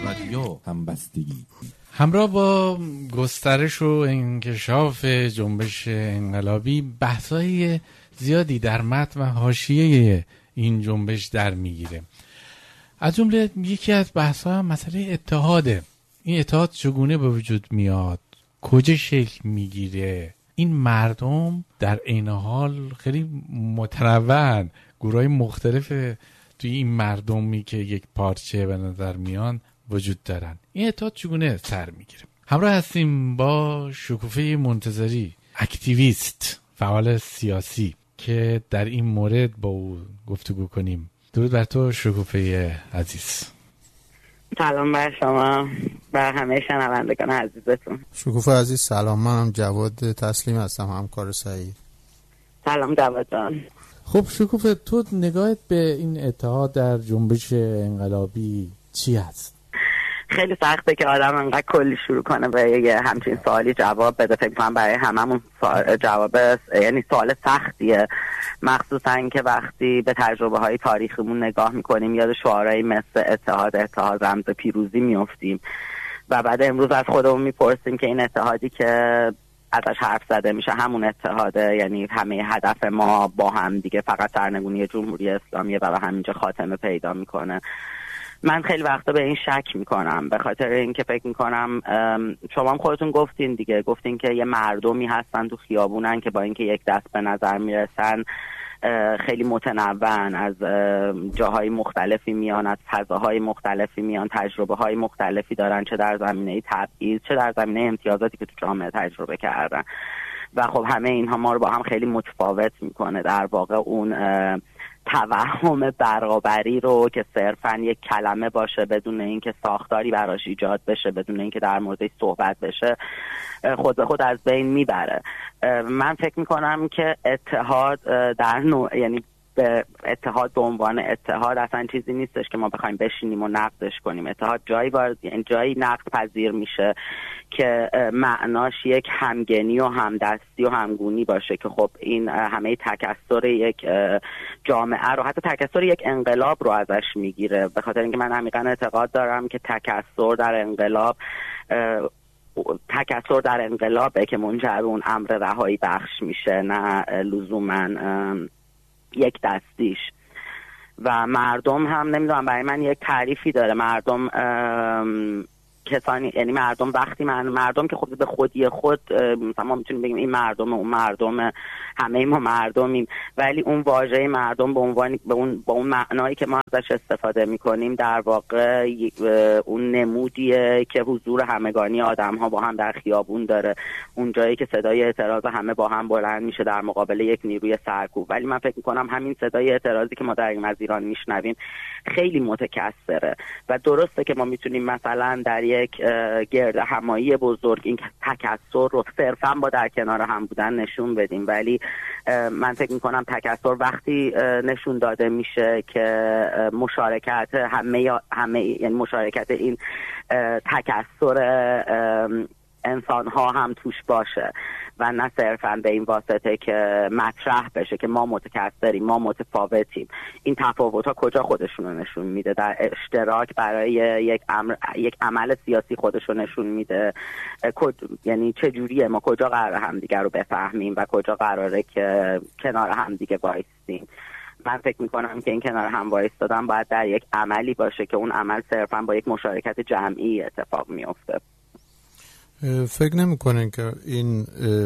رادیو همبستگی. همراه با گسترش و انکشاف جنبش انقلابی بحث‌های زیادی در متن و حاشیه این جنبش در میگیره. از جمله یکی از بحث‌ها مسئله اتحاده. این اتحاد چگونه به وجود میاد؟ کجا شکل میگیره؟ این مردم در عین حال خیلی متنوعن، گروه‌های مختلف توی این مردمی که یک پارچه به نظر میان وجود دارن. این اتحاد چگونه سر میگیره؟ همراه هستیم با شکوفه منتظری، اکتیویست، فعال سیاسی که در این مورد با او گفتگو کنیم. درود بر تو شکوفه عزیز. سلام بر شما، بر همه شنوندگان عزیزتون. شکوفه عزیز سلام، منم جواد تسلیم هستم، همکار سعید. سلام جواد جان. خب شکوفه، تو نگاهت به این اتحاد در جنبش انقلابی چی هست؟ خیلی سخته که آدم انقدر کلی شروع کنه به یه همچین سوالی جواب بده. فکر کنم برای هممون جواب یعنی سوال سختیه، مخصوصا که وقتی به تجربه های تاریخیمون نگاه میکنیم یاد شعارهایی مثل اتحاد رمز پیروزی میافتیم و بعد امروز از خودمون میپرسیم که این اتحادی که ازش حرف زده میشه همون اتحاده؟ یعنی همه هدف ما با هم دیگه فقط سرنگونی جمهوری اسلامیه و همینجا خاتمه پیدا میکنه؟ من خیلی وقتا به این شک میکنم، به خاطر اینکه فکر میکنم شما هم خودتون گفتین که یه مردمی هستن تو خیابونن که با اینکه یک دست به نظر میرسن خیلی متنوعن، از جاهای مختلفی میان، از فضاهای مختلفی میان، تجربه های مختلفی دارن، چه در زمینه تبعیض چه در زمینه امتیازاتی که تو جامعه تجربه کردن و خب همه اینها ما رو با هم خیلی متفاوت میکنه. در واقع اون توهم برابری رو که صرفاً یک کلمه باشه بدون اینکه ساختاری براش ایجاد بشه، بدون اینکه در موردش صحبت بشه، خود به خود از بین میبره. من فکر میکنم که اتحاد در یعنی به اتحاد به عنوان اتحاد اصلا چیزی نیستش که ما بخوایم بشینیم و نقدش کنیم. اتحاد جایی نقد پذیر میشه که معناش یک همگنی و همدستی و همگونی باشه که خب این همه تکثر یک جامعه رو، حتی تکثر یک انقلاب رو ازش میگیره، به خاطر اینکه من عمیقا اعتقاد دارم که تکثر در انقلابه که منجر اون امر رهایی بخش میشه، نه لزوما یک دستیش. و مردم هم نمیدونم، برای من یک تعریفی داره. مردم کسانی، یعنی مردم وقتی مردم که خود به خودی خود مثلا ما میتونیم بگیم این مردم، اون مردم، همه ما مردمیم، ولی اون واژه مردم به عنوان با اون معنایی که ما ازش استفاده میکنیم در واقع اون نمودیه که حضور همگانی آدم‌ها با هم در خیابون داره، اون جایی که صدای اعتراض همه با هم بلند میشه در مقابل یک نیروی سرکوب. ولی من فکر میکنم همین صدای اعتراضی که ما در این از ایران میشنویم خیلی متکثره و درسته که ما میتونیم مثلا در یک گرد همایی بزرگ این تکثر رو صرفاً با در کنار هم بودن نشون بدیم، ولی من فکر میکنم تکثر وقتی نشون داده میشه که مشارکت همه یعنی مشارکت این تکثر انسان ها هم توش باشه و نه صرفاً به این واسطه که مطرح بشه که ما متکثریم، ما متفاوتیم. این تفاوت ها کجا خودشون رو نشون میده؟ در اشتراک برای یک عمل سیاسی خودش رو نشون میده. یعنی چجوریه ما کجا قراره همدیگه رو بفهمیم و کجا قراره که کنار همدیگه وایسیم؟ من فکر میکنم که این کنار هم وایستادن باید در یک عملی باشه که اون عمل صرفاً با یک مشارکت جمعی اتفاق میفته. فکر نمی‌کنین که این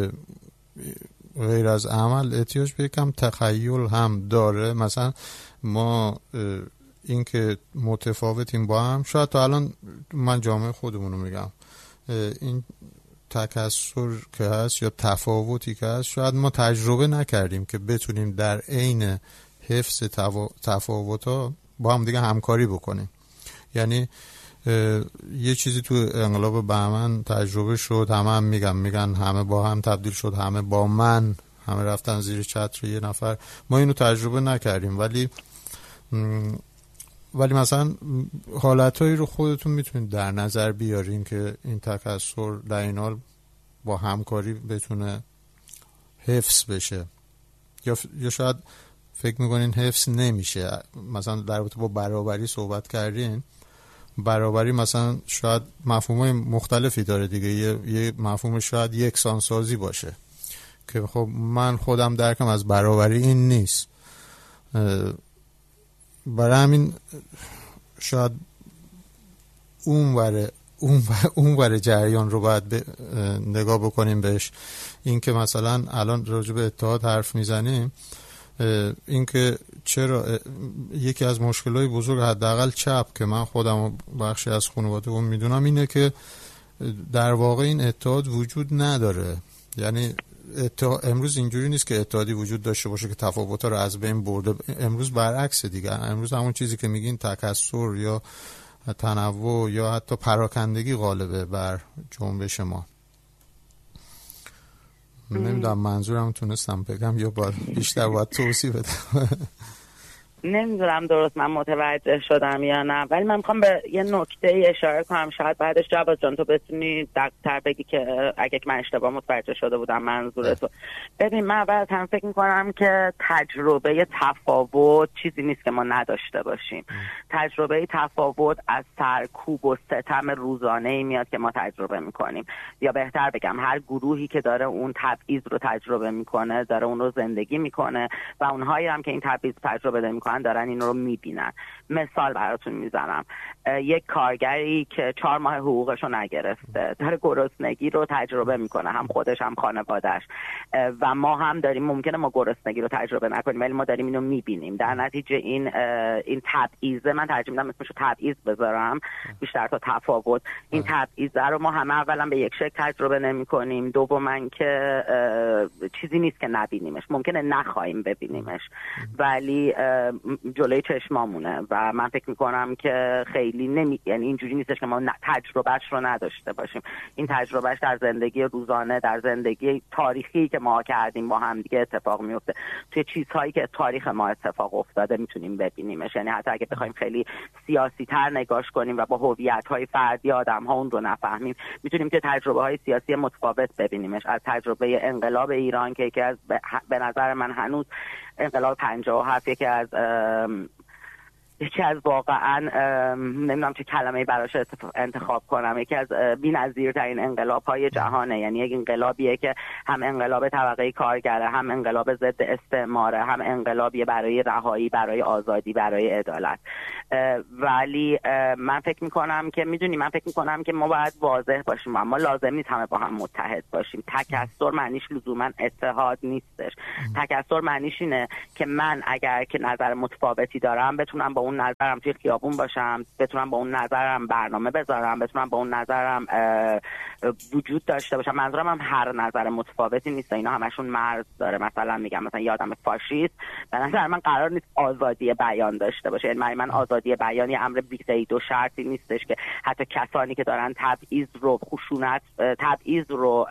غیر از عمل احتیاج به یکم تخیل هم داره؟ مثلا ما این که متفاوتیم با هم، شاید تا الان من جامعه خودمون رو میگم، این تکثر که هست یا تفاوتی که هست شاید ما تجربه نکردیم که بتونیم در عین حفظ تفاوت‌ها با هم دیگه همکاری بکنیم. یعنی یه چیزی تو انقلاب بهمن تجربه شد، همه میگن همه با هم تبدیل شد، همه با من، همه رفتن زیر چتر یه نفر. ما اینو تجربه نکردیم، ولی مثلا حالتایی رو خودتون میتونید در نظر بیارین که این تکثر در این حال با همکاری بتونه حفظ بشه، یا شاید فکر میکنین حفظ نمیشه. مثلا در رابطه با برابری صحبت کردین، برابری مثلا شاید مفهومای مختلفی داره دیگه، یه مفهوم شاید یکسانسازی باشه که خب من خودم درکم از برابری این نیست. برای همین شاید اون ور جریان رو باید نگاه بکنیم بهش. این که مثلا الان راجع به اتحاد حرف میزنیم، این که چرا یکی از مشکلات بزرگ حداقل چپ که من خودم و بخشی از خانواده‌ام میدونم اینه که در واقع این اتحاد وجود نداره. یعنی امروز اینجوری نیست که اتحادی وجود داشته باشه که تفاوت‌ها رو از بین برده. امروز برعکس دیگه. امروز همون چیزی که میگین تکثر یا تنوع یا حتی پراکندگی غالبه بر جنبش ما. نمیدونم منظورم تونستم بگم یا بیشتر باید توضیح بدم. نمیدونم درست من متوجه شدم یا نه، ولی من میخوام به یه نکته اشاره کنم، شاید بعدش جواد جان تو بتونی دقیق‌تر بگی که اگه من اشتباه متوجه شده بودم منظورتو. ببین من اول هم فکر میکنم که تجربه تفاوت چیزی نیست که ما نداشته باشیم. تجربه تفاوت از سرکوب و ستم روزانه‌ای میاد که ما تجربه میکنیم، یا بهتر بگم هر گروهی که داره اون تبعیض رو تجربه میکنه داره اون رو زندگی میکنه و اونهایی هم که این تبعیض تجربه نمیکنن دارن این رو میبینن. مثال براتون میزنم، یک کارگری که 4 ماه حقوقش رو نگرفته داره گرسنگی رو تجربه میکنه، هم خودش هم خانواده‌اش، و ما هم داریم، ممکنه ما گرسنگی رو تجربه نکنیم ولی ما داریم اینو میبینیم. در نتیجه این تبعیض، من ترجیح میدم اسمشو تبعیض بذارم بیشتر تا تفاوت، این تبعیض رو ما همه اولا به یک شکل تجربه نمیکنیم، دوما که چیزی نیست که نبینیمش، ممکنه نخواهیم ببینیمش ولی جلوی چشمامونه و من فکر میکنم که خیلی یعنی اینجوری نیستش که ما تجربهش رو نداشته باشیم. این تجربهش در زندگی روزانه، در زندگی تاریخی که ما کردیم با هم دیگه اتفاق میفته، توی چیزهایی که تاریخ ما اتفاق افتاده میتونیم ببینیمش. یعنی حتی اگه بخوایم خیلی سیاسی تر نگاش کنیم و با هویت‌های فردی آدم‌ها اون رو نفهمیم، میتونیم که تجربه‌های سیاسی متفاوت ببینیمش. از تجربه انقلاب ایران که یکی از به نظر من هنوز انقلاب 57 یکی از واقعا نمیدونم چه کلمه‌ای براش انتخاب کنم، یکی از بی‌نظیرترین انقلاب‌های جهانه. یعنی یک انقلابیه که هم انقلاب طبقه کارگره، هم انقلاب ضد استعماره، هم انقلابیه برای رهایی، برای آزادی، برای عدالت. ولی من فکر می‌کنم که ما باید واضح باشیم، اما لازم نیست همه با هم متحد باشیم. تکثر معنیش لزوما اتحاد نیستش. تکثر معنیش اینه که من اگر که نظر متفاوتی دارم بتونم با اون نظرم توی خیابون باشم، بتونم با اون نظرم برنامه بذارم، بتونم با اون نظرم وجود داشته باشم. منظورم هم هر نظر متفاوتی نیست، اینا همشون مرز داره. مثلا میگم مثلا یه آدم فاشیست به نظر من قرار نیست آزادی بیان داشته باشه. یعنی من آزادی بیان یه امر بی‌قید و شرطی نیستش که حتی کسانی که دارن تبعیض رو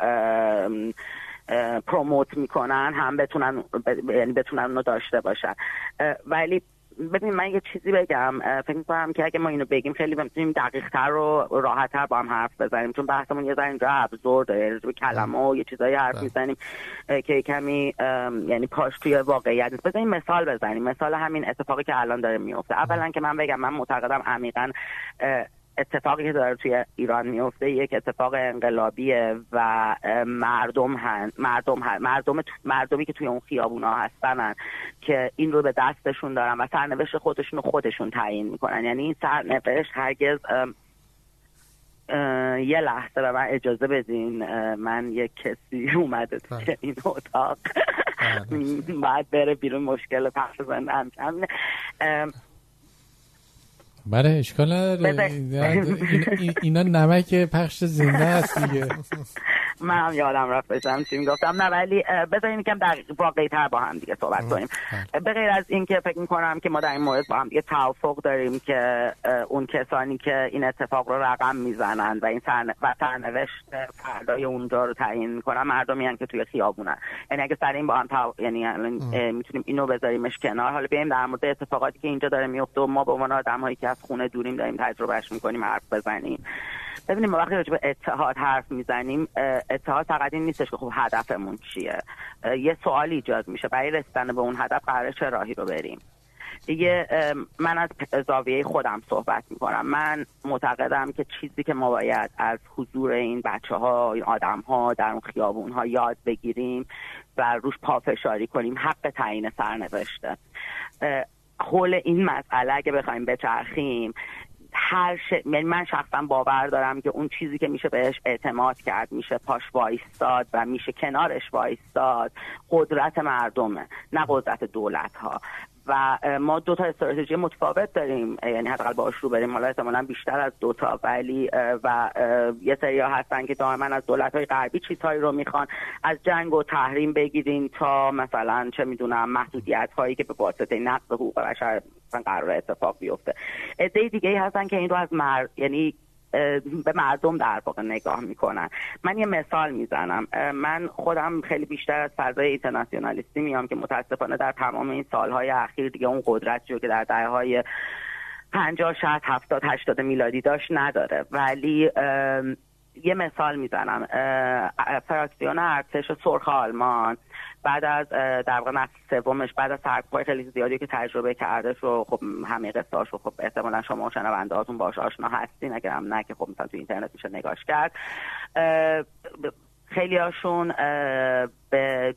پروموت میکنن هم بتونن اونو داشته باشن. ولی ببین من یه چیزی بگم، فکر می‌کنم که اگه ما اینو بگیم خیلی می‌تونیم دقیق‌تر و راحت‌تر با هم حرف بزنیم، چون بحثمون یه ذره اینجا ابزورده، یعنی به کلمه و یه چیزایی حرف می‌زنیم که کمی یعنی پاش توی واقعیت نیست. بزنیم مثال بزنیم، مثال همین اتفاقی که الان داره میفته. اولا که من بگم من معتقدم عمیقاً اتفاقی که داره توی ایران میفته یک اتفاق انقلابیه و مردمی که توی اون خیابونا هستن که این رو به دستشون دارن و سرنوشت خودشون تعیین میکنن. یعنی این سرنوشت هرگز یه لحظه به من اجازه بدین، من یک کسی اومده توی این اتاق باید بره بیرون، مشکل پخش زنده همینه. بله اشکال نداره، اینا نمک پخش زنده است دیگه. من هم یادم رفت بشم چی میگفتم. نه ولی بذارین یکم واقعی تر با هم دیگه صحبت کنیم. به غیر از این که فکر میکنم که ما در این مورد با هم دیگه توافق داریم که اون کسانی که این اتفاق رو رقم میزنن و این سرنوشت فردای اونجا رو تعیین میکنن مردمی هستن که توی خیابونن. یعنی اگه سر این با هم یعنی میتونیم اینو بذاریمش کنار، حالا بیایم در مورد اتفاقاتی که اینجا داره میفته و ما به عنوان آدمایی که از خونه دوریم داریم تجربهش میکنیم حرف بزنیم. ببینیم ما وقتی راجع به اتحاد حرف میزنیم، اتحاد فقط این نیستش که خب هدفمون چیه. یه سوال ایجاد میشه، برای رسیدن به اون هدف قراره چه راهی رو بریم. من از زاویه خودم صحبت میکنم. من معتقدم که چیزی که ما باید از حضور این بچه‌ها، این آدم‌ها در اون خیابون‌ها یاد بگیریم و روش پافشاری کنیم حق تعیین سرنوشته. حول این مسئله اگه بخوایم بچرخیم، من شخصا باور دارم که اون چیزی که میشه بهش اعتماد کرد، میشه پاش وایستاد و میشه کنارش وایستاد، قدرت مردمه، نه قدرت دولت ها. و ما دو تا استراتژی متفاوت داریم، یعنی حداقل باهاش رو بریم، حالا احتمالاً بیشتر از دو تا، ولی و یه سری ها هستن که دائما از دولت‌های غربی چیزهایی رو میخوان، از جنگ و تحریم بگیریم تا مثلا چه میدونم محدودیت‌هایی که به واسطه نقض حقوق بشر مثلا قرار اتفاق بیفته. عده دیگه‌ای هستن که این رو از یعنی به مردم در واقع نگاه میکنن. من یه مثال میزنم. من خودم خیلی بیشتر از فضای اینترنشنالیستی میام که متاسفانه در تمام این سالهای اخیر دیگه اون قدرتی رو که در دهه‌های 50 60 70 80 میلادی داشت نداره. ولی یه مثال میزنم. فراکسیون ارتش سرخ آلمان بعد از در واقع نسل سومش، بعد از سرکوب‌های خیلی زیادی که تجربه کرده شو، خب همه قصه‌اش رو خب احتمالاً شما و شنونده‌هاتون باهاش آشنا هستین، اگر هم نه که خب مثلا تو اینترنت میشه نگاش کرد. خیلی هاشون به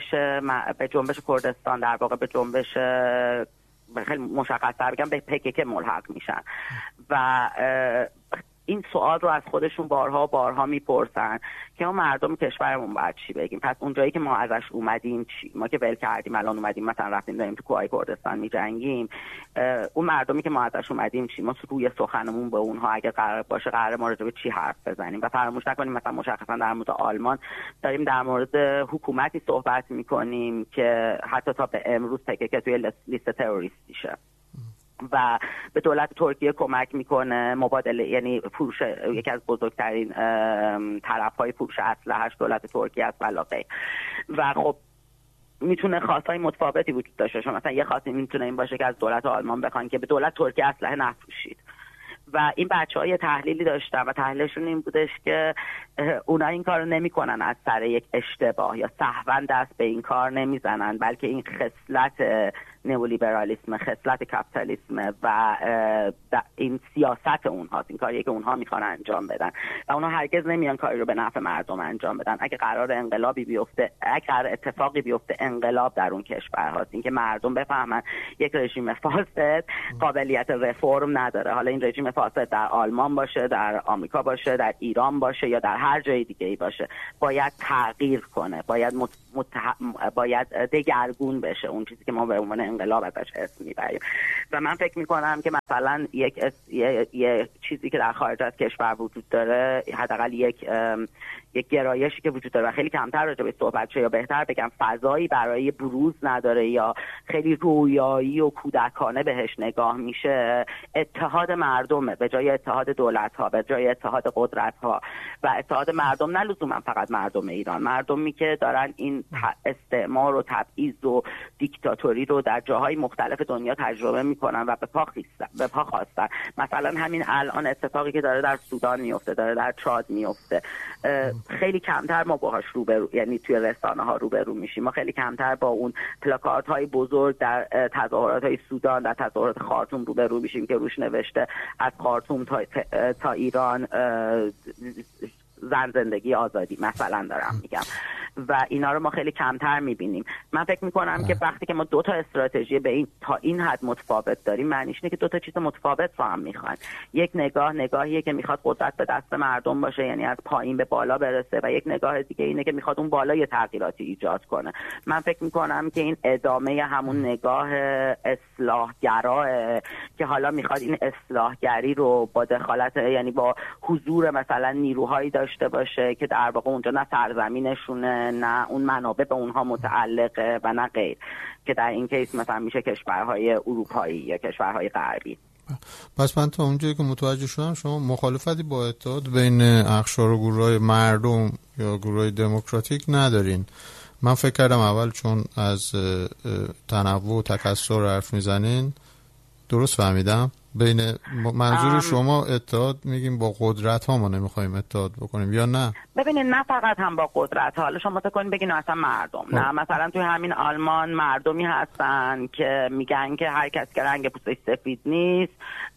جنبش کردستان، در واقع به جنبش خیلی مشخص‌تر بگم به PKK ملحق میشن و این سوال رو از خودشون بارها میپرسن که ما مردم کشورمون باید چی بگیم. پس اون جایی که ما ازش اومدیم چی؟ ما که ول کردیم الان اومدیم مثلا رفتیم داریم تو کوههای کردستان میجنگیم، اون مردمی که ما ازش اومدیم چی؟ ما روی سخنمون به اونها اگه قرار باشه ما راجع به چی حرف بزنیم؟ و فراموش نکنیم مثلا مشخصا در مورد آلمان داریم در مورد حکومتی صحبت میکنیم که حتی تا به امروز که توی لیست تروریستیشه و به دولت ترکیه کمک میکنه مبادله، یعنی فروش، یکی از بزرگترین طرف‌های فروش اسلحه‌اش دولت ترکیه است علاقه. و خب میتونه خواستای متفاوتی وجود داشته باشه. مثلا یه خواستی میتونه این باشه که از دولت آلمان بخوان که به دولت ترکیه اسلحه نفروشید. و این بچه‌ها یه تحلیلی داشتن و تحلیلشون این بودش که اونا این کارو نمی‌کنن از سر یک اشتباه یا سهواً دست به این کار نمیزنن، بلکه این خصلت نئولیبرالیسم، خصلت کاپیتالیسم و این سیاست اونهاست، این کاریه که اونها میخوان انجام بدن و اونها هرگز نمیان کاری رو به نفع مردم انجام بدن. اگه قرار انقلابی بیفته، اگه قرار اتفاقی بیفته انقلاب در اون کشور هاست، اینکه مردم بفهمن یک رژیم فاسد قابلیت رفرم نداره. حالا این رژیم فاسد در آلمان باشه، در آمریکا باشه، در ایران باشه یا در هر جای دیگه ای باشه، باید تغییر کنه، باید دگرگون بشه، اون چیزی که ما به عنوان انقلاب ازش اسم میبریم. و من فکر میکنم که مثلا یک چیزی که در خارج از کشور وجود داره، حداقل یک گرایشی که وجود داره و خیلی کمتر راجع بهش صحبت شه، یا بهتر بگم فضایی برای بروز نداره یا خیلی رویایی و کودکانه بهش نگاه میشه، اتحاد مردمه به جای اتحاد دولت ها، به جای اتحاد قدرت ها. و اتحاد مردم نه لزوما فقط مردم ایران، مردمی که دارن این استعمار و تبعیض و دیکتاتوری رو در جاهای مختلف دنیا تجربه میکنن و به پا خواستن. مثلا همین الان اتفاقی که داره در سودان میفته، داره در چاد میفته، خیلی کمتر ما باهاش روبرو، یعنی توی رسانه ها روبرو میشیم. ما خیلی کمتر با اون پلاکارت های بزرگ در تظاهرات های سودان، در تظاهرات خارتوم روبرو میشیم که روش نوشته از خارتوم تا ایران زن زندگی آزادی مثلا دارم میگم، و اینا رو ما خیلی کمتر میبینیم. من فکر میکنم که وقتی که ما دو تا استراتژی تا این حد متفاوت داریم، معنیش اینه که دو تا چیز متفاوت رو هم میخوان. یک نگاهیه که میخواد قدرت به دست مردم باشه، یعنی از پایین به بالا برسه، و یک نگاه دیگه اینه که میخواد اون بالا یه تغییراتی ایجاد کنه. من فکر میکنم که این ادامه همون نگاه اصلاحگراه که حالا میخواد این اصلاحگری رو با دخالت، یعنی با حضور مثلا نیروهایی داشته باشه که در واقع اونجا نه سرزمینشونه نه اون منابع به اونها متعلقه و نه غیر، که در این کیس مثلا میشه کشورهای اروپایی یا کشورهای غربی. پس من تا اونجایی که متوجه شدم شما مخالفتی با اتحاد بین اقشار و گروه‌های مردم یا گروه‌های دموکراتیک ندارین. من فکر کردم اول چون از تنوع و تکثر حرف میزنین، درست فهمیدم؟ بین منظور شما اتحاد میگیم با قدرت ها ما نمیخوایم اتحاد بکنیم یا نه؟ ببینید نه فقط هم با قدرت ها، حالا شما فکر کنید بگین اصلا مردم نه، مثلا توی همین آلمان مردمی هستن که میگن که هر کس که رنگ پوستش سفید نیست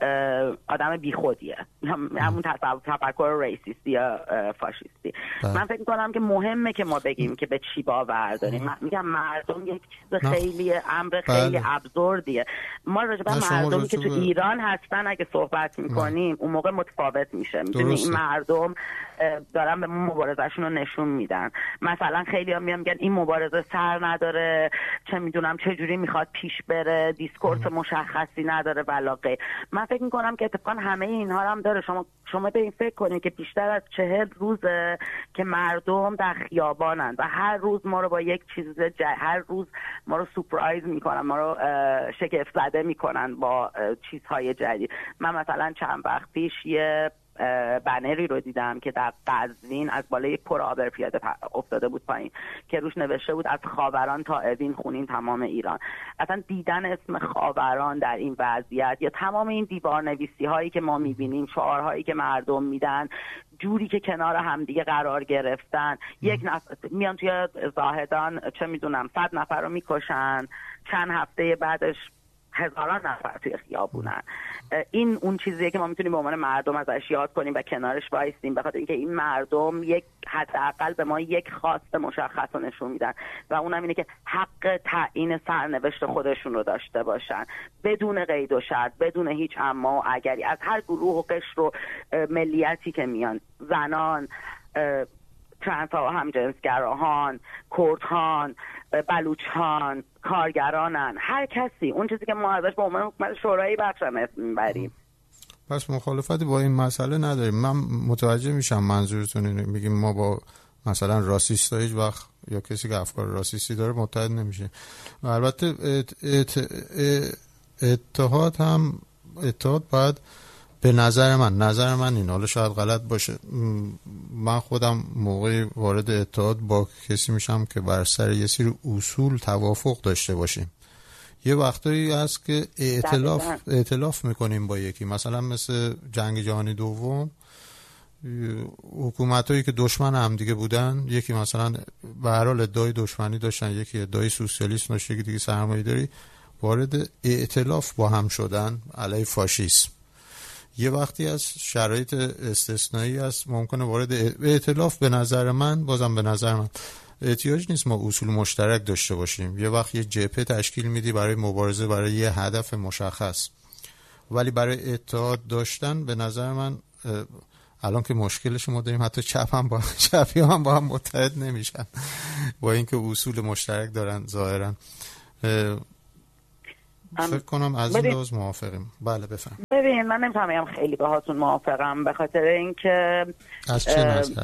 آدم بیخودیه، همون تفکر ریسیستی یا فاشیستی. من فکر میکنم که مهمه که ما بگیم که به چی باور داریم. من میگم مردم یک چیز خیلی امر خیلی ابزوردیه. ما راجع به مردمی که تو ایران هستن اگه صحبت میکنیم اون موقع متفاوت میشه. میدونی این مردم دارن به مبارزهشون رو نشون میدن. مثلا خیلی هم میگن این مبارزه سر نداره، چه میدونم چه جوری میخواد پیش بره، دیسکورس مشخصی نداره ولاغه. من فکر میکنم که اتفاقا همه اینها هم داره. شما به این فکر کنید که بیشتر از 40 روزه که مردم در خیابانن و هر روز ما رو با یک چیز هر روز ما رو سورپرایز میکنن، ما رو شگفت زده میکنن با چیزهای جدید. من مثلا چند وقت پیش یه بنری رو دیدم که در قزوین از بالای پر آبر پیاده افتاده بود پایین که روش نوشته بود از خاوران تا اوین خونین تمام ایران. اصلا دیدن اسم خاوران در این وضعیت یا تمام این دیوارنویسی هایی که ما میبینیم، شعارهایی که مردم میدن، جوری که کنار همدیگه قرار گرفتن، یک نفر میان توی زاهدان چه میدونم 100 نفر رو میکشن، چند هفته بعدش هزاران نفر توی خیابونن. این اون چیزیه که ما میتونیم به عنوان مردم ازش یاد کنیم و کنارش وایسیم، بخاطر اینکه این مردم یک حداقل به ما یک خواست مشخص رو نشون میدن و اونم اینه که حق تعیین سرنوشت خودشون رو داشته باشن بدون قید و شرط، بدون هیچ اما و اگری، از هر گروه و قشر و ملیتی که میان، زنان، ترنس‌ها و همجنسگراهان، کردهان، بلوچان، کارگرانن، هر کسی. اون چیزی که ما ازش به عنوان حکومت شورایی بخش هم اسم میبریم. پس مخالفتی با این مسئله نداریم. من متوجه میشم منظورتون اینه، میگیم ما با مثلا راسیست هیچ وقت یا کسی که افکار راسیستی داره متحد نمیشه. البته اتحاد باید به نظر من این، حالا شاید غلط باشه، من خودم موقعی وارد اتحاد با کسی میشم که بر سر یه سری اصول توافق داشته باشیم. یه وقتایی هست که ائتلاف میکنیم با یکی، مثلا مثل جنگ جهانی دوم، حکومتایی که دشمن هم دیگه بودن، یکی مثلا به هر حال ادعای دشمنی داشتن، یکی ادعای سوسیالیسم داشت، یکی دیگه سرمایه‌داری، وارد ائتلاف با هم شدن علیه فاشیسم. یه وقتی از شرایط استثنایی است ممکنه وارد ائتلاف. به نظر من احتیاج نیست ما اصول مشترک داشته باشیم. یه وقت یه جبهه تشکیل میدی برای مبارزه برای یه هدف مشخص، ولی برای اتحاد داشتن به نظر من الان که مشکلش ما داریم، حتی چپی هم با هم متحد نمیشن با اینکه اصول مشترک دارن ظاهرا. فکر کنم از این لحاظ موافقیم. بله بفهم. ببین من نمیتونم بگم خیلی باهاتون موافقم، به خاطر اینکه از چه نظر؟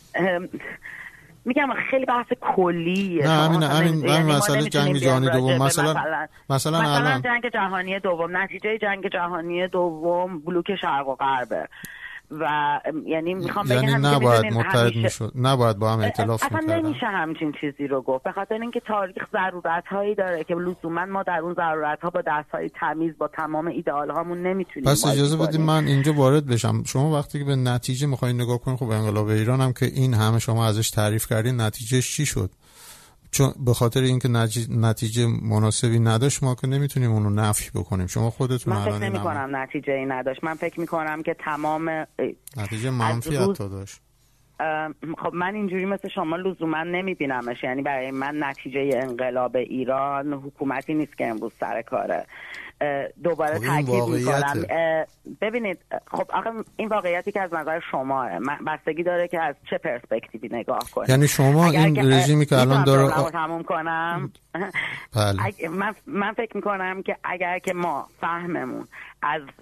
میگم خیلی بحث کلیه. نه همین مسئله جنگ جهانی دوم، مثلا جنگ جهانی دوم، نتیجه جنگ جهانی دوم بلوک شرق و غربه و یعنی میخوام بگم نباید متحد میشد، نباید با هم ائتلاف میکردن. اصلا نمیشه همچین چیزی رو گفت، به خاطر اینکه تاریخ ضرورت‌هایی داره که لزوما ما در اون ضرورت‌ها با دست‌های تمیز با تمام ایدئال‌هامون نمیتونیم. پس اجازه بدید من اینجا وارد بشم. شما وقتی که به نتیجه میخواین نگاه کنین، خب انقلاب ایران هم که این همه شما ازش تعریف کردین، نتیجهش چی شد؟ چون به خاطر اینکه نتیجه مناسبی نداشت ما که نمیتونیم اونو نفی بکنیم. شما خودتون من فکر نمی‌کنم نتیجه‌ای نداشت. من فکر می‌کنم که تمام نتیجه منفی حتی داشت. خب من اینجوری مثل شما لزوما نمیبینمش. یعنی برای من نتیجه انقلاب ایران حکومتی نیست که امروز سر کاره. دوباره تاکید میکنم ببینید، خب آخه این واقعیتی که از نظر شما بستگی داره که از چه پرسپکتیوی نگاه کنید. یعنی شما این رژیمی که الان داره تموم کنم بله. من فکر میکنم که اگر که ما فهممون از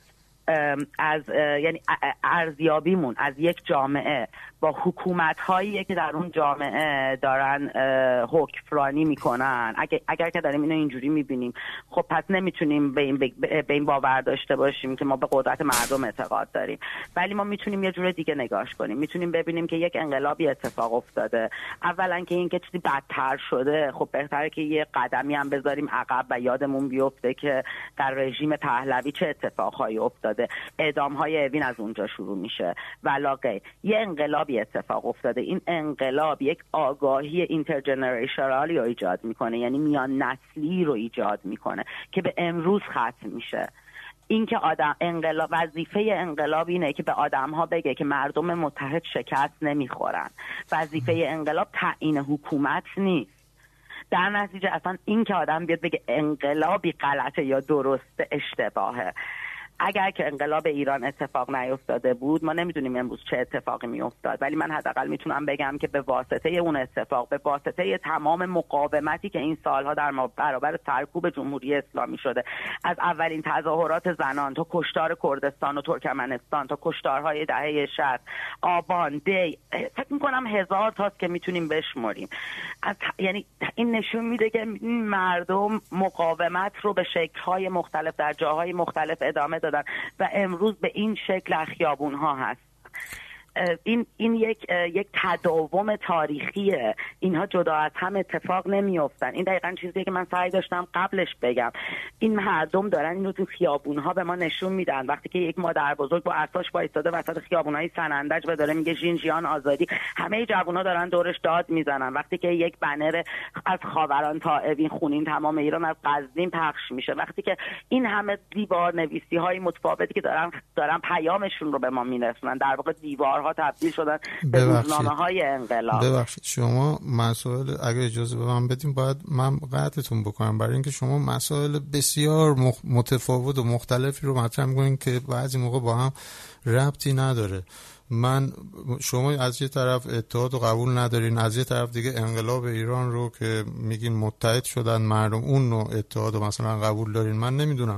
یعنی ارزیابیمون از یک جامعه با حکومت‌هایی که در اون جامعه دارن حکمرانی میکنن، اگر که داریم اینو اینجوری میبینیم، خب پس نمیتونیم به این باور داشته باشیم که ما به قدرت مردم اعتقاد داریم. ولی ما میتونیم یه جور دیگه نگاش کنیم، میتونیم ببینیم که یک انقلابی اتفاق افتاده، اولا که این که چیزی بدتر شده، خب بهتره که یه قدمی هم بذاریم عقب و یادمون بیفته که در رژیم پهلوی چه اتفاقهایی افتاده. اعدام‌های اوین از اونجا شروع میشه ولاغه. یه انقلابی اتفاق افتاده، این انقلاب یک آگاهی اینترجنریشنالی رو ایجاد میکنه، یعنی میان نسلی رو ایجاد میکنه که به امروز ختم میشه. این که وظیفه انقلاب اینه که به آدم‌ها بگه که مردم متحد شکست نمیخورن. وظیفه انقلاب تعیین حکومت نیست. در نتیجه اصلا این که آدم بیاد بگه انقلابی غلطه یا درسته اشتباهه. اگر که انقلاب ایران اتفاق نیفتاده بود ما نمیدونیم امروز چه اتفاقی میافتاد، ولی من حداقل میتونم بگم که به واسطه اون اتفاق، به واسطه تمام مقاومتی که این سالها در برابر سرکوب جمهوری اسلامی شده، از اولین تظاهرات زنان تا کشتار کردستان و ترکمنستان تا کشتارهای دهه 60، آبان، دی، فکر میکنم 1000 تاست که میتونیم بشمریم. یعنی این نشون میده که مردم مقاومت رو به شکل‌های مختلف در جاهای مختلف ادامه دادن و امروز به این شکل خیابون‌ها هست. این یک تداوم تاریخیه. اینها جدا از هم اتفاق نمیافتن. این دقیقاً چیزیه که من سعی داشتم قبلش بگم. این مردم دارن اینو تو خیابون‌ها به ما نشون میدن. وقتی که یک مادر بزرگ با عصاش وایساده وسط خیابون‌های سنندج و داره میگه ژینژیان آزادی، همه جوونا دارن دورش داد میزنن. وقتی که یک بنر از خاوران تا اوین خونین تمام ایران از قزوین پخش میشه، وقتی که این همه دیوار نویسی‌های متفاوتی که دارن پیامشون رو به ما میرسونن، در واقع دیوار ها تبدیل شدن به روزنامه‌های انقلاب. ببخشید شما مسائل، اگر اجازه به من بدیم باید من قطعتون بکنم، برای اینکه شما مسائل بسیار متفاوت و مختلفی رو مطرح می‌کنین که بعضی موقع با هم ربطی نداره. شما از یه طرف اتحاد رو قبول ندارین، از یه طرف دیگه انقلاب ایران رو که میگین متحد شدن مردم، اون نوع اتحاد رو مثلا قبول دارین. من نمیدونم،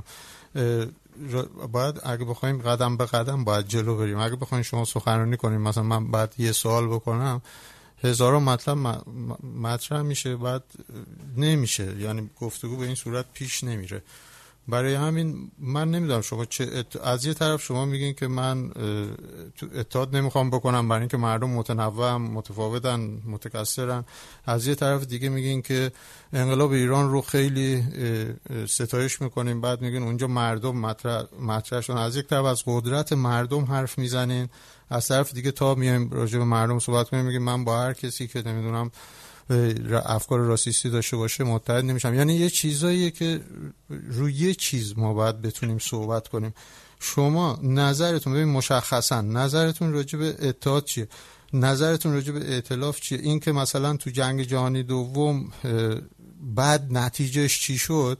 باید اگه بخوایم قدم به قدم باید جلو بریم. اگه بخوایم شما سخنرانی کنیم، مثلا من بعد یه سوال بکنم، هزاران مطلب مطرح میشه، بعد نمیشه، یعنی گفتگو به این صورت پیش نمیره. برای همین من نمیدونم شما از یه طرف شما میگین که من اتحاد نمیخوام بکنم برای اینکه مردم متنوع، متفاوتن، متکثرن، از یه طرف دیگه میگین که انقلاب ایران رو خیلی ستایش میکنیم، بعد میگین اونجا مردم مطرح شدن. از یک طرف از قدرت مردم حرف میزنین، از طرف دیگه تا میایم راجع به مردم صحبت کنیم میگین من با هر کسی که نمیدونم افکار راسیستی داشته باشه متحد نمیشم. یعنی یه چیزاییه که روی یه چیز ما باید بتونیم صحبت کنیم. شما نظرتون، ببین مشخصا نظرتون راجع به اتحاد چیه؟ نظرتون راجع به ائتلاف چیه؟ این که مثلا تو جنگ جهانی دوم بعد نتیجهش چی شد،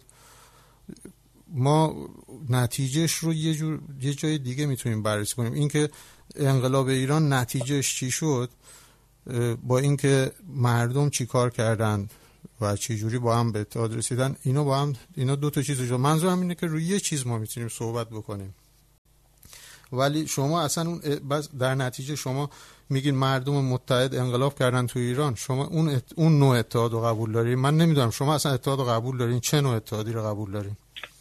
ما نتیجهش رو یه جای دیگه میتونیم بررسی کنیم. این که انقلاب ایران نتیجهش چی شد با اینکه مردم چی کار کردن و چه جوری با هم به اتحاد رسیدن، اینا دو تا چیز. منظورم اینه که روی یه چیز ما میتونیم صحبت بکنیم. ولی شما اصلا در نتیجه شما میگین مردم متحد انقلاب کردن تو ایران، شما اون نوع اتحاد رو قبول دارین؟ من نمیدونم شما اصلا اتحاد رو قبول دارین؟ چه نوع اتحادی رو قبول دارین؟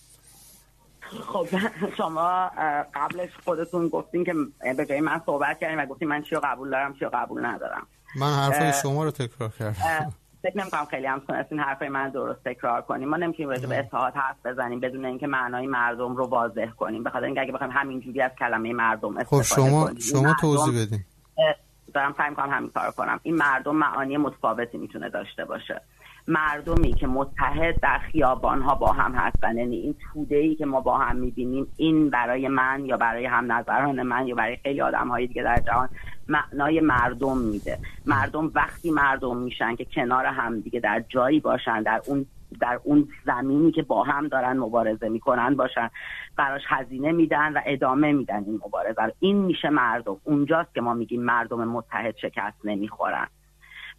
خب شما قبلش خودتون گفتین که به جای من صحبت کردین و گفتین من چی رو قبول دارم چی رو قبول ندارم. من حرفای شما رو تکرار کردم. فکر نمی‌کنم خیلی هم تونستین حرفای من درست تکرار کنیم. ما نمی‌تونیم راجع به اتحاد حرف بزنیم بدون اینکه معنای مردم رو واضح کنیم، به خاطر اینکه اگه بخوایم همینجوری از کلمه مردم استفاده کنیم. شما توضیح بدین. دارم سعی می‌کنم همین کارو کنم. این مردم معانی متفاوتی میتونه داشته باشه. مردمی که متحد در خیابان‌ها با هم هستن، یعنی این توده‌ای که ما با هم می‌بینیم، این برای من یا برای هم نظران من یا برای خیلی آدم‌های دیگه در جهان معنای مردم میده. مردم وقتی مردم میشن که کنار هم دیگه در جایی باشن، در اون زمینی که با هم دارن مبارزه میکنن باشن، براش هزینه میدن و ادامه میدن این مبارزه. این میشه مردم. اونجاست که ما میگیم مردم متحد شکست نمیخورن.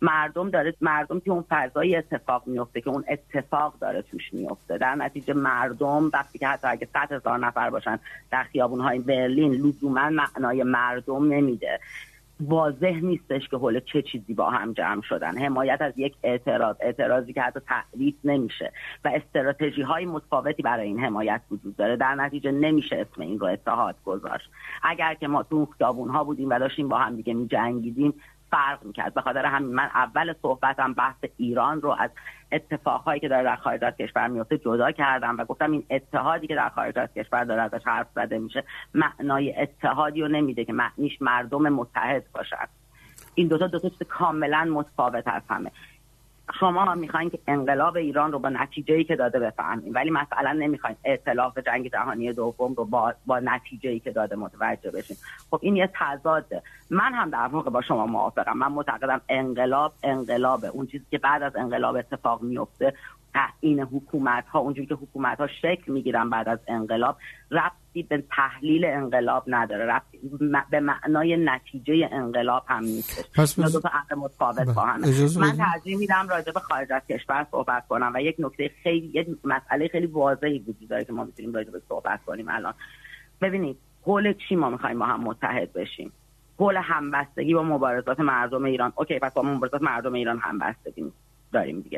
مردم که اون فضای اتفاق میفته که اون اتفاق داره توش میفته. در نتیجه مردم وقتی که حتی اگه 100,000 نفر باشن در خیابون‌های برلین لزوما معنای مردم نمیده. واضح نیستش که حول چه چیزی با هم جمع شدن. حمایت از یک اعتراضی که حتی تعریف نمیشه و استراتژی های متفاوتی برای این حمایت وجود داره. در نتیجه نمیشه اسم این رو اتحاد گذاشت. اگر که ما تو خیابون ها بودیم و داشتیم با هم دیگه می‌جنگیدیم فرق میکرد. به خاطر همین من اول صحبتم بحث ایران رو از اتفاقهایی که داره در خارج از کشور میفته جدا کردم و گفتم این اتحادی که در خارج از کشور داره ازش حرف زده میشه معنای اتحادی رو نمیده که معنیش مردم متحد باشن. این دو تا چیز کاملا متفاوت از همه. شما میخواین که انقلاب ایران رو با نتیجه‌ای که داده بفهمین، ولی مثلا نمیخواین ائتلاف جنگ جهانی دوم رو با نتیجه‌ای که داده متوجه بشین. خب این یه تضاده. من هم در واقع با شما موافقم. من معتقدم انقلاب اون چیزی که بعد از انقلاب اتفاق میفته، این حکومت‌ها اونجوری که حکومت‌ها شکل میگیرن بعد از انقلاب، ربطی به تحلیل انقلاب نداره، ربطی به معنای نتیجه انقلاب هم نیستش. اینا دو تا امر متفاوت با همه. من ترجیح میدم راجع به خارج از کشور صحبت کنم و یک مسئله خیلی واضحی وجود داره که ما میتونیم راجع به صحبت کنیم الان. ببینید حول چی ما میخوایم با هم متحد بشیم؟ حول همبستگی با مبارزات مردم ایران. اوکی، پس با مبارزات مردم ایران همبستگی داریم دیگه.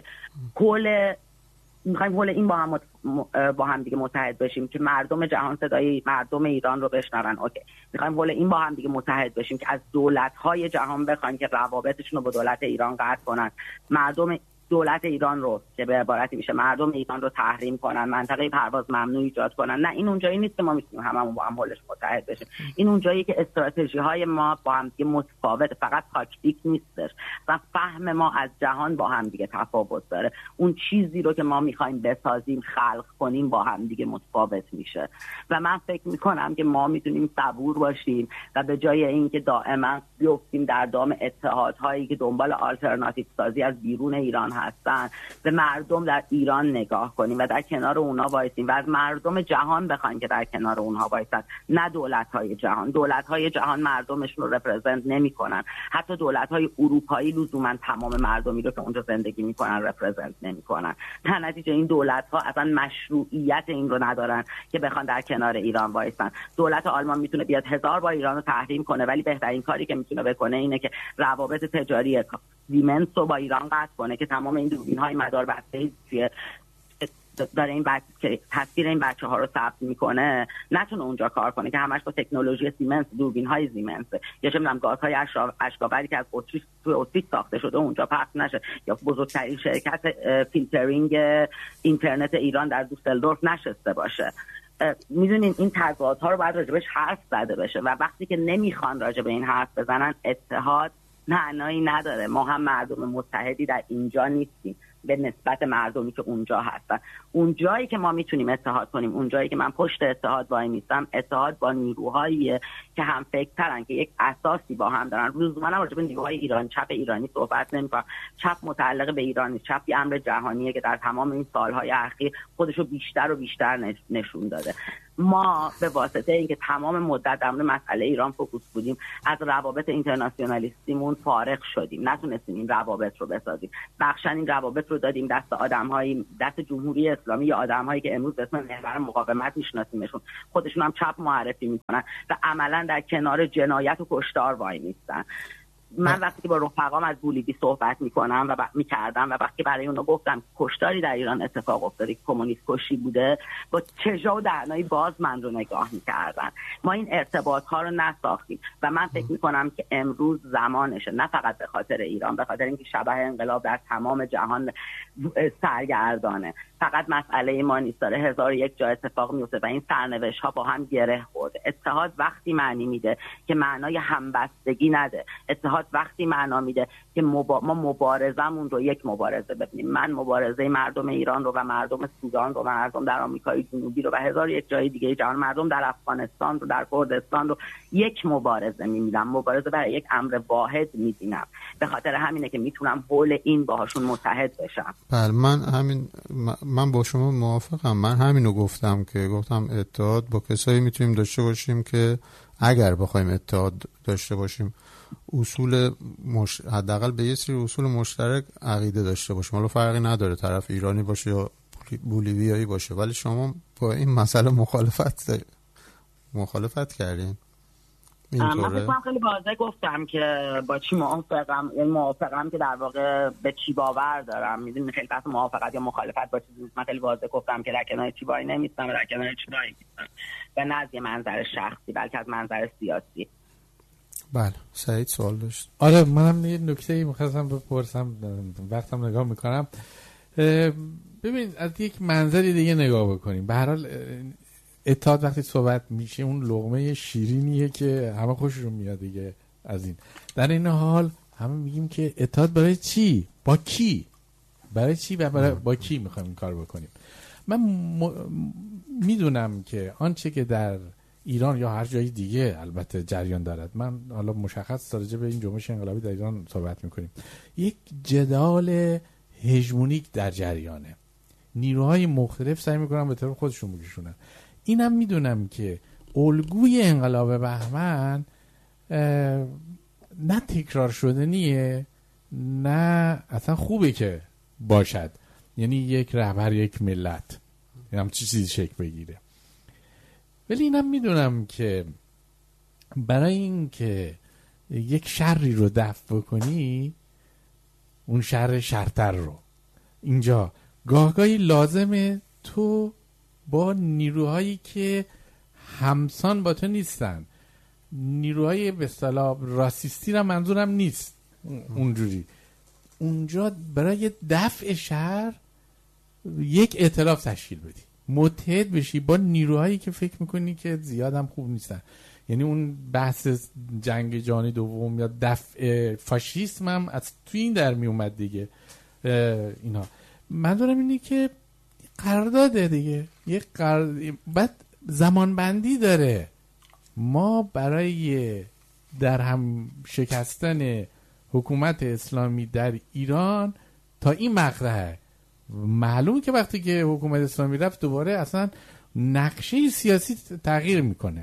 میخوایم حول این با هم دیگه متحد بشیم که مردم جهان صدای مردم ایران رو بشنون. اوکی، میخوایم حول این با هم دیگه متحد بشیم که از دولت‌های جهان بخوایم که روابطشون رو با دولت ایران قطع کنن، دولت ایران رو که به عبارتی میشه مردم ایران رو تحریم کنن، منطقه پرواز ممنوع ایجاد کنن. نه، این اونجایی نیست که ما میتونیم هممون با هم حولش متحد بشیم. این اونجایی که استراتژی های ما با هم دیگه متفاوت، فقط تاکتیک نیستش و فهم ما از جهان با هم دیگه تفاوت داره. اون چیزی رو که ما میخوایم بسازیم، خلق کنیم، با هم دیگه متفاوت میشه و من فکر میکنم که ما میتونیم صبور باشیم و به جای اینکه دائما بیفتیم در دام اتحادهایی که دنبال آلترناتیو سازی از بیرون ایران هستن، به مردم در ایران نگاه کنیم و در کنار اونها وایسیم و از مردم جهان بخوایم که در کنار اونها وایسن، نه دولت‌های جهان. دولت‌های جهان مردمشون رو رپرزنت نمی‌کنن. حتی دولت‌های اروپایی لزوما تمام مردمی رو که اونجا زندگی می‌کنن رپرزنت نمی‌کنن. در نتیجه این دولت‌ها اصلا مشروعیت این رو ندارن که بخوان در کنار ایران وایسن. دولت آلمان میتونه بیاد 1000 بار ایران رو تحریم کنه، ولی بهترین کاری که میتونه بکنه اینه که روابط تجاری سیمنس رو با ایران قطع کنه که تمام این دوربین‌های مداربسته‌ای داره این که تصویر این بچه‌ها رو ثبت میکنه نتونه اونجا کار کنه که همش با تکنولوژی سیمنس، دوربین‌های سیمنس یا چه می‌دونم گازهای اشکاوری که از اتریش ساخته شده اونجا پخش نشه، یا بزرگترین شرکت فیلترینگ اینترنت ایران در دوسلدورف نشسته باشه. میدونین این تضادها رو باید راجبش حرف زده بشه و وقتی که نمیخوان راجب این حرف بزنن اتحاد معنایی نداره. ما هم مردم متحدی در اینجا نیستیم به نسبت مردمی که اونجا هستن. اون جایی که ما میتونیم اتحاد کنیم، اون جایی که من پشت اتحاد وای میستم، اتحاد با نیروهایی که هم فکرترن، که یک اساسی با هم دارن. روز من راجع به نیروهای ایران، چپ ایرانی صحبت نمی‌کنم. چپ متعلق به ایران نیست. چپ یه امر جهانیه که در تمام این سالهای اخیر خودشو بیشتر و بیشتر نشون داده. ما به واسطه اینکه تمام مدت در مورد مسئله ایران فوکوس بودیم، از روابط اینترنشنالیستیمون فارغ شدیم، نتونستیم این روابط رو بسازیم. بخشن این روابط رو دادیم دست آدم‌هایی، دست جمهوری اسلامی یا آدم‌هایی که امروز اسم محور مقاومت میشناسیمشون، خودشون هم چپ معرفی میکنن و عملاً در کنار جنایت و کشتار وای میستن. من وقتی که با رفقام از بولیوی صحبت میکنم و میکردم و وقتی برای اونا گفتم کشتاری در ایران اتفاق افتاده که کمونیست کشی بوده، با چشا و دهنای باز من رو نگاه میکردن. ما این ارتباط ها رو نساختیم و من فکر میکنم که امروز زمانشه، نه فقط به خاطر ایران، به خاطر اینکه شبح انقلاب در تمام جهان سرگردانه. فقط مسئله ما نیست، داره 1001 جا اتفاق میفته و این سرنوشت ها با هم گره خورده. اتحاد وقتی معنی میده که معنای همبستگی نده. اتحاد وقتی معنا میده که ما مبارزمون رو یک مبارزه ببینیم. من مبارزه مردم ایران رو و مردم سودان رو و مردم در آمریکای جنوبی رو و 1001 جای دیگه جهان، مردم در افغانستان رو، در کردستان رو یک مبارزه میبینم. مبارزه برای یک امر واحد میبینم. به خاطر همینه که میتونم حول این باهاشون متحد بشم. بله، من با شما موافقم. من همینو گفتم اتحاد با کسایی میتونیم داشته باشیم که اگر بخوایم اتحاد داشته باشیم اصول حداقل به یه سری اصول مشترک عقیده داشته باشیم. حالا فرقی نداره طرف ایرانی باشه یا بولیویایی باشه، ولی شما با این مسئله مخالفت کردین. من فکرم خیلی واضح گفتم که با چی موافقم، یعنی موافقم که در واقع به چی باور دارم. میدونی خیلی وقت موافقت یا مخالفت با چیزی، من خیلی واضح گفتم که در کنار چی وای نمیستم و در کنار چی وای میستم، و نه از یه منظر شخصی بلکه از منظر سیاسی. بله. سعید سوال داشت. آره منم یه نکته‌ای می‌خواستم بپرسم، وقتم نگاه میکنم. ببین از یک منظری دیگه نگاه بکنیم. به هر حال اتحاد وقتی صحبت میشه اون لقمه شیرینیه که همه خوششون میاد دیگه از این. در این حال همه میگیم که اتحاد برای چی؟ با کی؟ برای چی و با کی میخوایم این کار بکنیم؟ من میدونم که آنچه که در ایران یا هر جای دیگه البته جریان دارد، من حالا مشخص راجع به این جنبش انقلابی در ایران صحبت میکنیم، یک جدال هژمونیک در جریانه. نیروهای مختلف سعی میکنن به طرف خودشون بکشونن. اینم میدونم که الگوی انقلاب بهمن نه تکرار شدنیه نه اصلا خوبه که باشد، یعنی یک رهبر یک ملت هم چیزی شکل بگیره. ولی اینم میدونم که برای این که یک شری رو دفع بکنی، اون شر شرتر رو، اینجا گاهگاهی لازمه تو با نیروهایی که همسان با تو نیستن، نیروهای به اصطلاح راسیستی را منظورم نیست اونجوری، اونجا برای دفع شر یک ائتلاف تشکیل بدی، متحد بشی با نیروهایی که فکر میکنی که زیاد هم خوب نیستن. یعنی اون بحث جنگ جهانی دوم یا دفع فاشیسم هم از توی این در می اومد دیگه. اینا منظورم اینه که قرارداده دیگه، بعد زمان بندی داره. ما برای در هم شکستن حکومت اسلامی در ایران تا این مقطعه معلوم که وقتی که حکومت اسلامی رفت دوباره اصلا نقشه سیاسی تغییر میکنه.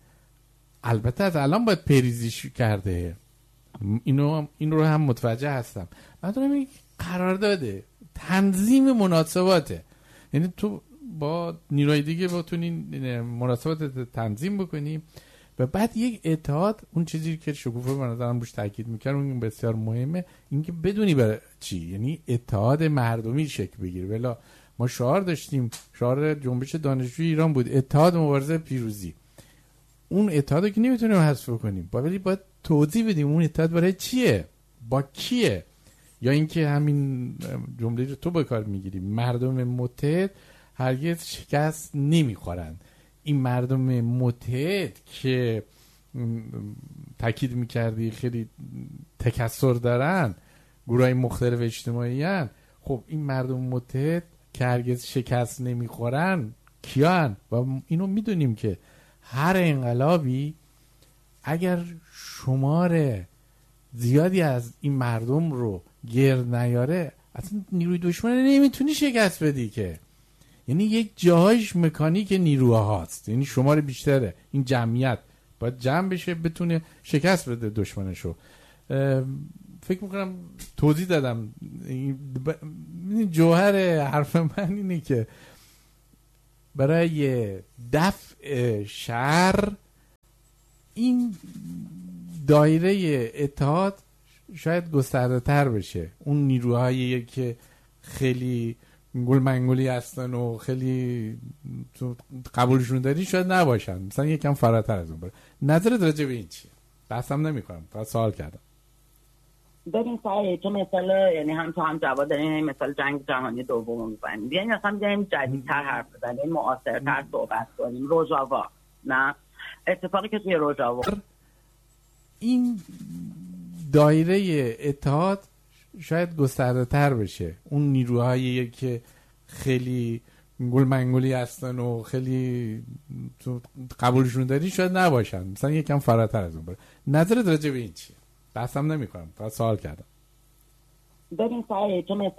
البته از الان باید پیریزی کرده، این رو هم متوجه هستم. من دارم این قرارداده، تنظیم مناسباته، یعنی تو با نیروی دیگه بتونی مناسبات تنظیم بکنی و بعد یک اتحاد. اون چیزی که شکوفه به نظرم روش تاکید میکنم اون بسیار مهمه، اینکه بدونی برای چی، یعنی اتحاد مردمی شکل بگیره. ولی ما شعار داشتیم، شعار جنبش دانشجوی ایران بود اتحاد مبارزه پیروزی. اون اتحادو که نمیتونیم حذف کنیم، ولی باید توضیح بدیم اون اتحاد برای چیه، با کیه. یا اینکه همین جمله رو تو به کار میگیری، مردم متحد هرگز شکست نمیخورن. این مردم متحد که تاکید میکردی خیلی تکثر دارن، گروهای مختلف اجتماعی هن. خب این مردم متحد که هرگز شکست نمیخورن کیان؟ و اینو میدونیم که هر انقلابی اگر شمار زیادی از این مردم رو گرد نیاره اصلا نیروی دشمن نمیتونی شکست بدی که. یعنی یک جاهایش مکانیک نیروها هاست، یعنی شمار بیشتره این جمعیت باید جمع بشه بتونه شکست بده دشمنشو. فکر میکنم توضیح دادم. جوهر حرف من اینه که برای دفع شر این دایره اتحاد شاید گسترده تر بشه. اون نیروهایی که خیلی گل منگولی هستن و خیلی قبولشون داری شاید نباشن، مثلا یکم فراتر از اون بره. نظرت راجع به این چیه؟ بحثم نمی کنم، فقط سوال کردم. ببین سعید، تو مثال یعنی هم تو هم جواد دارین مثال جنگ جهانی دوم می‌زنیم، بیاین اصلا بیایم جدیدتر حرف بزنیم، معاصرتر صحبت کنیم. روجاوا، نه اتفاقی که توی روجاوا این دایره اتحاد شاید گسترده تر بشه. اون نیروهایی که خیلی گل منگولی هستن و خیلی قبولشون داری شاید نباشن، مثلا یکم فراتر از اون بره. نظرت راجع به این چیه؟ بحثم نمی کنم، فقط سوال کردم. ببین سعید، تو مثال